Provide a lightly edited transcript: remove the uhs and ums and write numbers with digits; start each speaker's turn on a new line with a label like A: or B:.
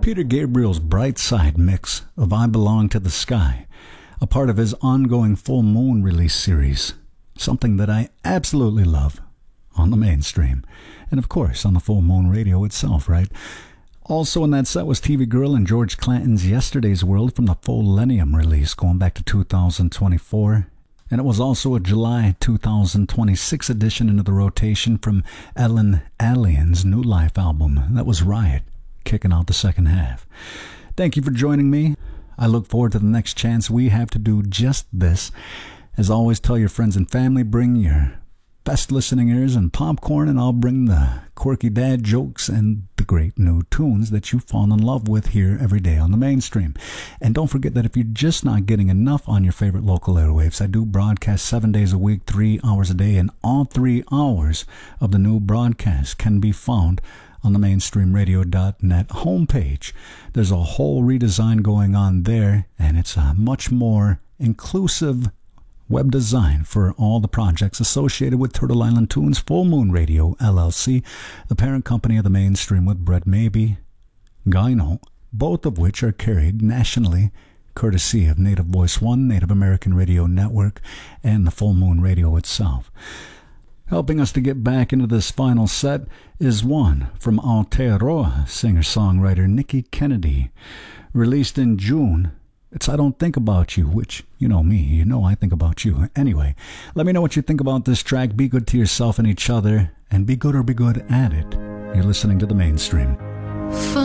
A: Peter Gabriel's Bright Side mix of I Belong to the Sky, a part of his ongoing Full Moon release series, something that I absolutely love on the mainstream, and of course on the Full Moon Radio itself, right? Also in that set was TV Girl and George Clanton's Yesterday's World from the Fullenium release going back to 2024. And it was also a July 2026 edition into the rotation from Ellen Allion's New Life album. That was Riot, kicking out the second half. Thank you for joining me. I look forward to the next chance we have to do just this. As always, tell your friends and family, bring your best listening ears and popcorn, and I'll bring the quirky dad jokes and the great new tunes that you fall in love with here every day on the mainstream. And don't forget that if you're just not getting enough on your favorite local airwaves, I do broadcast 7 days a week, 3 hours a day, and all 3 hours of the new broadcast can be found on the mainstreamradio.net homepage. There's a whole redesign going on there, and it's a much more inclusive web design for all the projects associated with Turtle Island Tunes Full Moon Radio, LLC, the parent company of the mainstream with Brett Maybe, Gyno, both of which are carried nationally courtesy of Native Voice One, Native American Radio Network, and the Full Moon Radio itself. Helping us to get back into this final set is one from Aotearoa singer-songwriter Nikki Kennedy, released in June. It's I Don't Think About You, which, you know me, you know I think about you. Anyway, let me know what you think about this track. Be good to yourself and each other, and be good or be good at it. You're listening to the mainstream.